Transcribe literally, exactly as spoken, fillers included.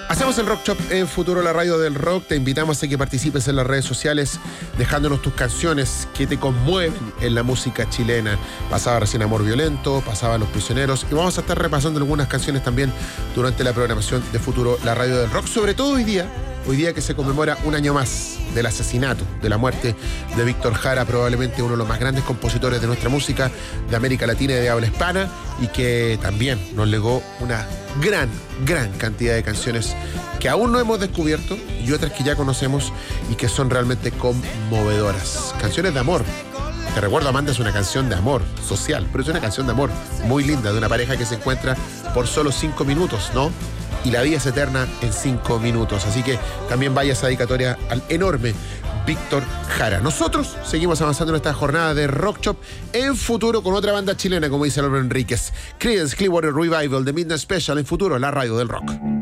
Hacemos el Rock Shop en Futuro, la radio del rock. Te invitamos a que participes en las redes sociales dejándonos tus canciones que te conmueven en la música chilena. Pasaba recién Amor Violento, pasaban Los Prisioneros y vamos a estar repasando algunas canciones también durante la programación de Futuro, la radio del rock. Sobre todo hoy día, hoy día que se conmemora un año más del asesinato, de la muerte de Víctor Jara, probablemente uno de los más grandes compositores de nuestra música, de América Latina y de habla hispana, y que también nos legó una gran, gran cantidad de canciones que aún no hemos descubierto y otras que ya conocemos y que son realmente conmovedoras. Canciones de amor. Te recuerdo, Amanda es una canción de amor social, pero es una canción de amor muy linda, de una pareja que se encuentra por solo cinco minutos, ¿no? Y la vida es eterna en cinco minutos. Así que también vaya esa dedicatoria al enorme Víctor Jara. Nosotros seguimos avanzando en esta jornada de Rock Shop en Futuro con otra banda chilena, como dice Álvaro Enríquez. Creedence Clearwater Revival, The Midnight Special en Futuro, la radio del rock.